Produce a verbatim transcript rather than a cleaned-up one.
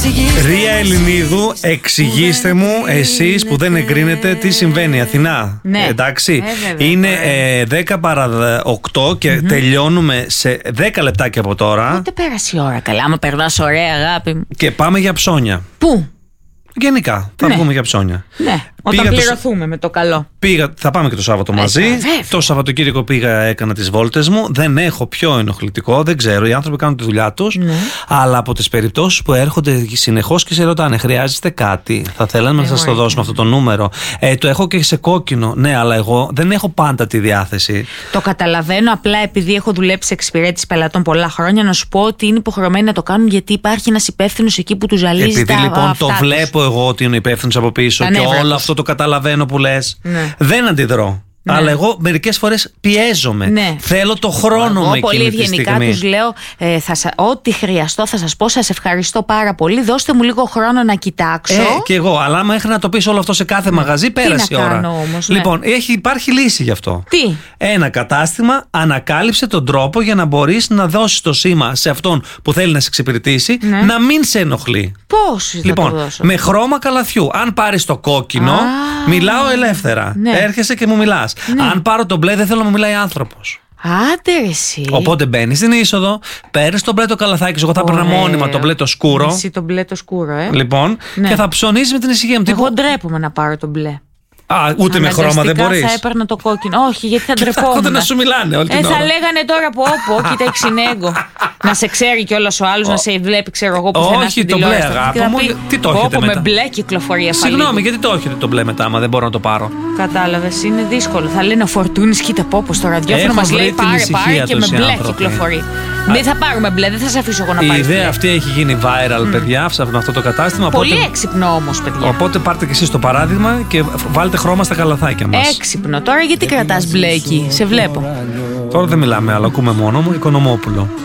Ρία Ελληνίδου, εξηγήστε μου εσείς που δεν εγκρίνετε τι συμβαίνει. Αθηνά, ναι. εντάξει, ε, βέβαια, είναι ε, δέκα παρά οκτώ και mm-hmm. τελειώνουμε σε δέκα λεπτάκια από τώρα. Ούτε πέρασε η ώρα, καλά, άμα περνάς ωραία, αγάπη μου. Και πάμε για ψώνια. Πού? Γενικά, θα ναι. βγούμε για ψώνια. Ναι, όταν πήγα πληρωθούμε το... με το καλό. Πήγα, θα πάμε και το Σάββατο μαζί. Βέβαια. Το Σαββατοκύριακο πήγα, έκανα τις βόλτες μου. Δεν έχω πιο ενοχλητικό, δεν ξέρω. Οι άνθρωποι κάνουν τη δουλειά τους. Ναι. Αλλά από τις περιπτώσεις που έρχονται συνεχώς και σε ρωτάνε, χρειάζεστε κάτι, θα θέλαμε να σας το δώσουμε αυτό το νούμερο. Ε, το έχω και σε κόκκινο. Ναι, αλλά εγώ δεν έχω πάντα τη διάθεση. Το καταλαβαίνω, απλά επειδή έχω δουλέψει σε εξυπηρέτηση πελατών πολλά χρόνια, να σου πω ότι είναι υποχρεωμένοι να το κάνουν, γιατί υπάρχει ένας υπεύθυνος εκεί που του ζαλίζει. Επειδή τα λοιπόν αυτά το τους. βλέπω εγώ ότι είναι υπεύθυνος από πίσω και όλο αυτό το καταλαβαίνω που λες, ναι. δεν αντιδρώ. Ναι. Αλλά εγώ μερικές φορές πιέζομαι. Ναι. Θέλω το χρόνο εγώ με πολύ εκείνη τη στιγμή. πολύ ευγενικά τους λέω, ε, θα σα, ό,τι χρειαστώ θα σας πω, σας ευχαριστώ πάρα πολύ. Δώστε μου λίγο χρόνο να κοιτάξω. Ε, και εγώ, αλλά μέχρι να το πεις όλο αυτό σε κάθε ναι. μαγαζί, πέρασε η ώρα. Κάνω όμως, ναι. Λοιπόν, έχει, υπάρχει λύση γι' αυτό. Τι? Ένα κατάστημα ανακάλυψε τον τρόπο για να μπορείς να δώσεις το σήμα σε αυτόν που θέλει να σε εξυπηρετήσει, ναι. να μην σε ενοχλεί. Πώς θα λοιπόν, το δώσω? Με χρώμα καλαθιού. Αν πάρεις το κόκκινο, Α, μιλάω ελεύθερα. Ναι. Έρχεσαι και μου μιλάς. Ναι. Αν πάρω το μπλε, δεν θέλω να μου μιλάει άνθρωπος. Άντε εσύ. Οπότε μπαίνεις στην είσοδο, παίρνεις το μπλε το καλαθάκι. Εγώ θα έπαιρνα μόνιμα το μπλε το σκούρο. Εσύ το μπλε το σκούρο, ε. Λοιπόν, ναι. και θα ψωνίζεις με την ησυχία μου. Εγώ ντρέπομαι να πάρω το μπλε. Α, ούτε με χρώμα δεν μπορείς. Θα έπαιρνα το κόκκινο. Όχι, γιατί θα ντρεπόμουν. Θα έρχονται να σου μιλάνε όλη την ε, ώρα. Θα λέγανε τώρα από όπου, κοίτα εξυνέγκο. Να σε ξέρει κιόλας ο άλλος, να σε βλέπει, ξέρω εγώ, πουθενά στην τηλεόραση. Όχι, το μπλε, αγάπη μου. Τι το έχετε μετά? Με μπλε κυκλοφορία φαλή. Συγγνώμη, γιατί το έχετε το μπλε μετά, άμα δεν μπορώ να το πάρω. Κατάλαβες, είναι δύσκολο. Θα λένε ο Φορτούνης, κοίτα πω στο ραδιόφωνο μας λέει πάρε, πάρε και με μπλε κυκλοφορεί. Δεν θα πάρουμε μπλε, δεν θα σε αφήσω εγώ να πάρεις. Η ιδέα αυτή έχει γίνει viral, παιδιά, σε αυτό το κατάστημα. Πολύ έξυπνο όμως, παιδιά. Οπότε πάρτε κι εσείς το παράδειγμα και βάλτε χρώμα στα καλαθάκια μας. Έξυπνο. Τώρα γιατί κρατάς μπλε εκεί, σε βλέπω. Τώρα δεν μιλάμε, αλλά ακούμε μόνο μου Οικονομόπουλο.